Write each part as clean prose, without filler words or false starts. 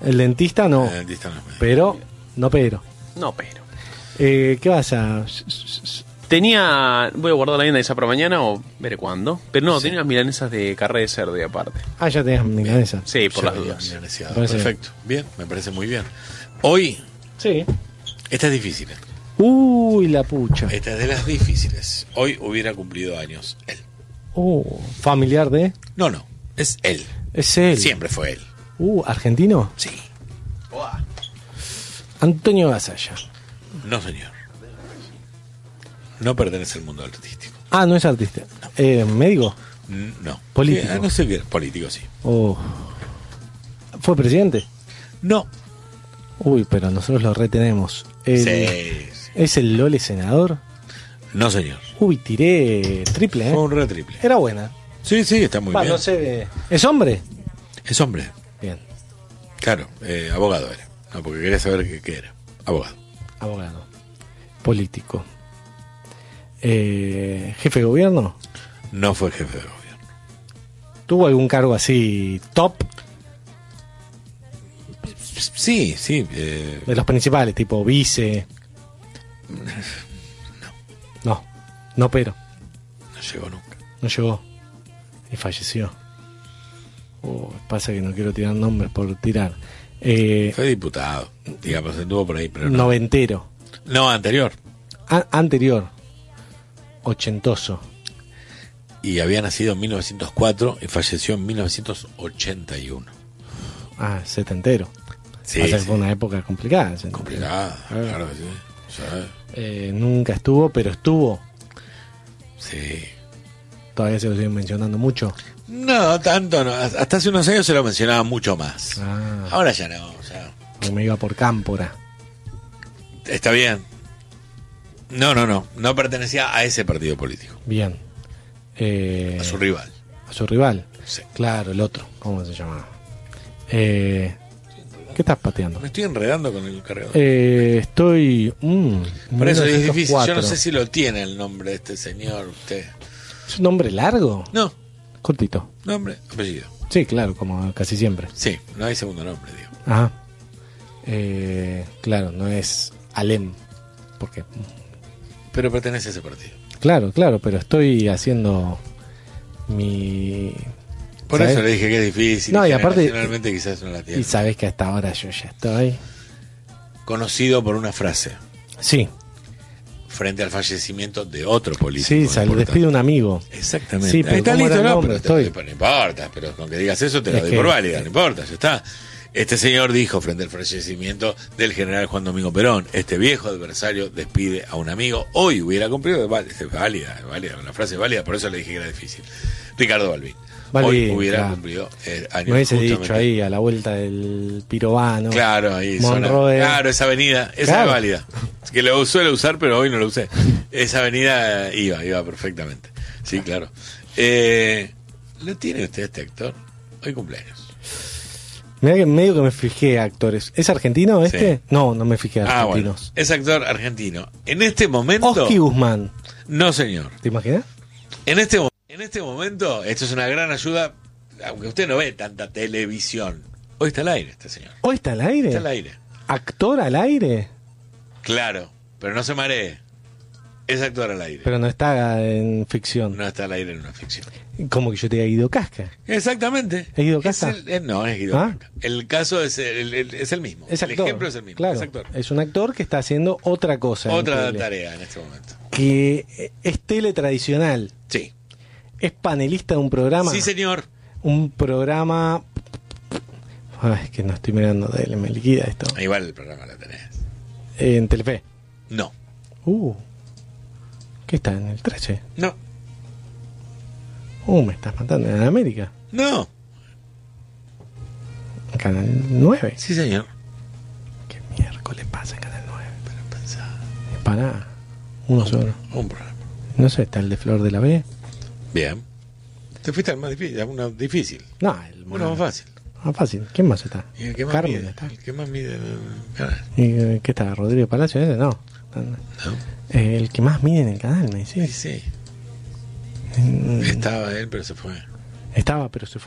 El dentista no. El dentista no es médico. Pero, no pero. No, pero. ¿Qué vas a...? Voy a guardar la vianda esa para mañana o veré cuándo. Pero no, Sí. tenía unas milanesas de carne de cerdo y aparte. Ah, ya tenías milanesa. Sí, por Ya las había dudas. milaneseado. Parece Perfecto. Bien, me parece muy bien. Hoy, Sí. esta es difícil. Uy, la pucha. Esta es de las difíciles. Hoy hubiera cumplido años él. Familiar de... No, es él. Es él. Siempre fue él. ¿Argentino? Sí. Antonio Gasalla. No, señor. No pertenece al mundo artístico. Ah, no es artista. ¿Médico? No. Político. No sé qué. Político, sí. ¿Fue presidente? No. Uy, pero nosotros lo retenemos. Sí. ¿Es el Lole senador? No, señor. Uy, tiré triple, Fue un re triple. Era buena. Sí, está muy bien. No sé. ¿Es hombre? Es hombre. Bien. Claro, abogado era. No, porque quería saber qué era. Abogado. Abogado. Político. ¿Jefe de gobierno? No fue jefe de gobierno. ¿Tuvo algún cargo así top? Sí. De los principales, tipo vice. No, pero. No llegó nunca. No llegó. Y falleció. Pasa que no quiero tirar nombres por tirar. Fue diputado. Digamos, anduvo por ahí, pero no. Noventero. No, anterior. Anterior. Ochentoso. Y había nacido en 1904 y falleció en 1981. Setentero. Sí, Pasa que sí. fue una época complicada. Complicada, claro que sí. Sí. Nunca estuvo, pero estuvo. Sí. Todavía se lo siguen mencionando mucho. No, tanto no. Hasta hace unos años se lo mencionaba mucho más. Ahora ya no. Porque me iba por Cámpora. Está bien. No pertenecía a ese partido político. Bien. A su rival. A su rival. Sí. Claro, el otro. ¿Cómo se llamaba? ¿Qué estás pateando? Me estoy enredando con el cargador. Estoy... Por eso es difícil. 1904. Yo no sé si lo tiene el nombre de este señor. Usted. ¿Es un nombre largo? No. Cortito. Nombre, apellido. Sí, claro, como casi siempre. Sí, no hay segundo nombre, digo. Ajá. Claro, no es Alem. Porque... Pero pertenece a ese partido. Claro, pero estoy haciendo mi... Por ¿sabes? eso le dije que es difícil. No, y aparte... Generacionalmente quizás no la tiene. Y sabes que hasta ahora yo ya estoy... Conocido por una frase. Sí. Frente al fallecimiento de otro político. Sí, se le despide un amigo. Exactamente. Sí, pero está ¿cómo era listo, el ¿no? nombre? Pero no importa, pero con que digas eso te la Es doy que- por válida, no importa, ya está. Este señor dijo frente al fallecimiento del general Juan Domingo Perón, este viejo adversario despide a un amigo. Hoy hubiera cumplido, es válida, la frase es válida, por eso le dije que era difícil. Ricardo Balbín. Hoy hubiera claro. cumplido años. Me hubiese justamente. dicho ahí a la vuelta del Pirobano. Claro, ahí Monroe. claro, esa avenida, esa Claro. es válida. Que lo suelo usar, pero hoy no lo usé. Esa avenida iba perfectamente. Sí, claro. ¿Lo tiene usted este actor? Hoy cumpleaños. Mirá que medio que me fijé actores. ¿Es argentino este? Sí. No me fijé Bueno, argentinos. es actor argentino. En este momento. Oski Guzmán. No, señor. ¿Te imaginas? En este momento, esto es una gran ayuda, aunque usted no ve tanta televisión. Hoy está al aire este señor. ¿Hoy está al aire? Está al aire. ¿Actor al aire? Claro, pero no se maree. Es actor al aire. Pero no está en ficción. No está al aire en una ficción. Como que yo te diga Guido Casca. Exactamente. ¿Es Guido Casca? No, es Guido ¿Ah? Casca. El caso es el mismo. Es actor. El ejemplo es el mismo. Claro. Es actor. Es un actor que está haciendo otra cosa. en Otra tele. tarea en este momento. Que es tele tradicional. Sí. Es panelista de un programa. Sí, señor. Un programa... Ay, es que no estoy mirando de él, me liquida esto. Igual el programa lo tenés. En Telefe. No. ¿Qué está? ¿En el 13? No. Me estás matando. ¿En América? No. ¿En Canal 9? Sí, señor. ¿Qué miércoles pasa en Canal 9? Pero pensá. Para uno solo. Un programa. No sé, está el de Flor de la B. Bien. Te fuiste al más difícil, a uno difícil. No, el Uno más fácil. más fácil. ¿Quién más está? Y el que más Carmen mide. está. El que más mide en el canal. ¿Y qué está? ¿Rodrigo Palacio ese? No. ¿No? El que más mide en el canal, me Sí, decís. sí. Mm, Estaba él, pero se fue. Estaba, pero se fue.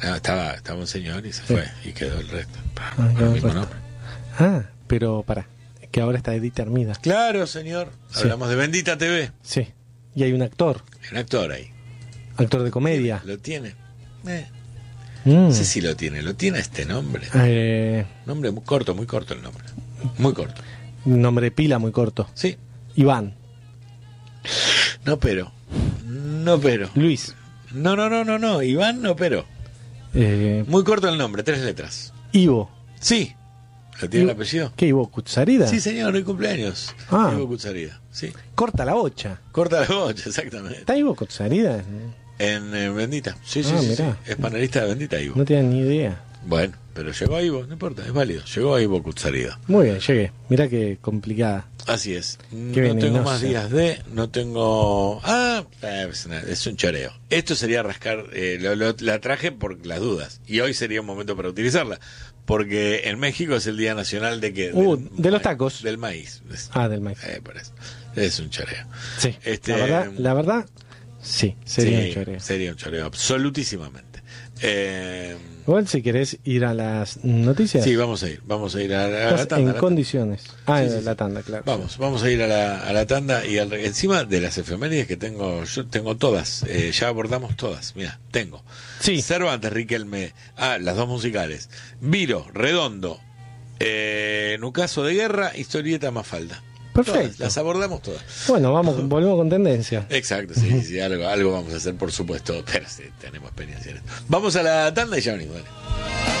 No, estaba un señor y se fue y quedó el resto. quedó Con el el mismo resto. nombre. Ah, pero pará, que ahora está Edith Armida. Claro, señor. Sí. Hablamos de Bendita TV. Sí. Y hay un actor, Un actor ahí. actor de comedia. ¿Lo tiene? Mm. No sé si lo tiene. ¿Lo tiene este nombre? Nombre muy corto el nombre. Muy corto. Nombre de pila muy corto. Sí. Iván. No, pero. Luis. No. Iván, no, pero. Muy corto el nombre, 3 letras. Ivo. Sí. ¿Lo tiene el apellido? ¿Qué Ivo Kutsarida? Sí, señor, hoy cumpleaños. Ah. Ivo Kutsarida. Sí. Corta la bocha. Corta la bocha, exactamente. ¿Está Ivo Kutsarida? En Bendita. Sí, Ah, sí. mirá. Es panelista de Bendita, Ivo. No tenía ni idea. Bueno, pero llegó a Ivo, no importa, es válido. Llegó a Ivo Kutsarida. Muy bien, llegué. Mirá qué complicada. Así es. No Qué tengo venenosa. más días de, no tengo... es un choreo. Esto sería rascar, la traje por las dudas. Y hoy sería un momento para utilizarla. Porque en México es el Día Nacional de que... De los tacos. Del maíz. Ah, del maíz. Por eso. Es un choreo. Sí. Este, La verdad, sí, sería sí, un choreo. Sería un choreo, absolutísimamente. Igual si querés ir a las noticias. Sí, vamos a ir a la Estás tanda. en a la condiciones. Ah, Sí, sí, la sí. tanda, claro. Vamos a ir a la tanda y encima de las efemérides que tengo, yo tengo todas, ya abordamos todas, mira, tengo. Sí. Cervantes, Riquelme, las dos musicales, Viro, Redondo, Nucaso de Guerra, Historieta Mafalda. Perfecto. Todas, las abordamos todas. Bueno, volvemos con tendencia. Exacto, sí, algo vamos a hacer, por supuesto, pero sí, tenemos experiencia en esto. Vamos a la tanda y ya venimos, dale.